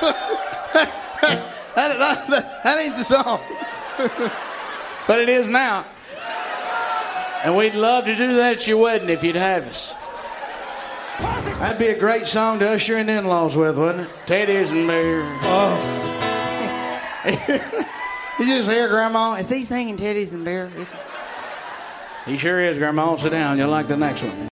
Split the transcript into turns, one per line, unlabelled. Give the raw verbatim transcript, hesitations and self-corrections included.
that, that, that, that ain't the song. But it is now. And we'd love to do that at your wedding if you'd have us. That'd be a great song to usher in the in-laws with, wouldn't it? Teddy's and beer. Oh. You just hear Grandma. Is he singing Teddy's and beer? He sure is, Grandma. Sit down. You'll like the next one.